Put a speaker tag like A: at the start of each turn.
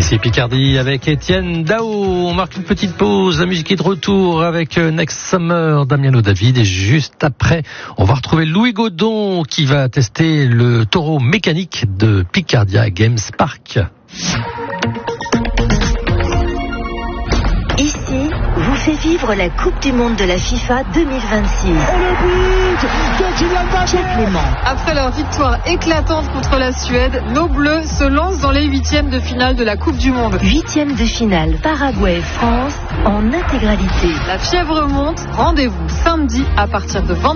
A: C'est Picardie avec Étienne Dao. On marque une petite pause. La musique est de retour avec Next Summer, Damiano David. Et juste après, on va retrouver Louis Godon qui va tester le taureau mécanique de Picardia Games Park.
B: Ici, vous fait vivre la Coupe du Monde de la FIFA 2026.
C: Et le but de Kylian Mbappé.
B: Pierre Clément.
D: Après leur victoire éclatante contre la Suède, nos Bleus se lancent dans les huitièmes de finale de la Coupe du Monde.
B: Huitième de finale Paraguay-France en intégralité.
D: La fièvre monte, rendez-vous samedi à partir de 20h.